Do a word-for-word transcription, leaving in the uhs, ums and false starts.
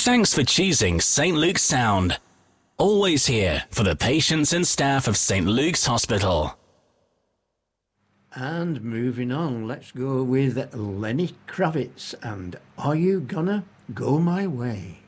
Thanks for choosing Saint Luke's Sound. Always here for the patients and staff of Saint Luke's Hospital. And moving on, let's go with Lenny Kravitz and Are You Gonna Go My Way?